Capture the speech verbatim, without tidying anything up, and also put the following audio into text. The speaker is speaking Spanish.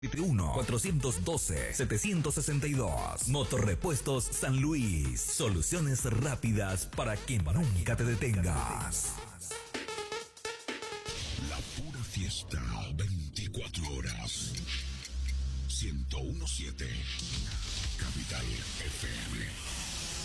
uno cuatrocientos doce setecientos sesenta y dos. Motorrepuestos San Luis. Soluciones rápidas para que nunca te detengas. La pura fiesta, veinticuatro horas. ciento uno punto siete Capital F M.